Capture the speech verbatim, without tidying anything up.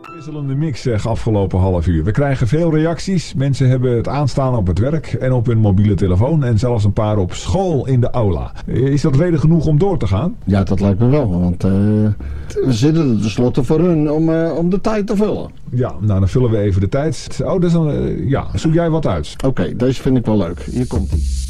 Wisselende mix zeg afgelopen half uur. We krijgen veel reacties. Mensen hebben het aanstaan op het werk en op hun mobiele telefoon. En zelfs een paar op school in de aula. Is dat reden genoeg om door te gaan? Ja, dat lijkt me wel. Want uh, we zitten er tenslotte voor hun om, uh, om de tijd te vullen. Ja, nou dan vullen we even de tijd. Oh, dat is dan, uh, ja, zoek jij wat uit. Oké, okay, deze vind ik wel leuk. Hier komt ie.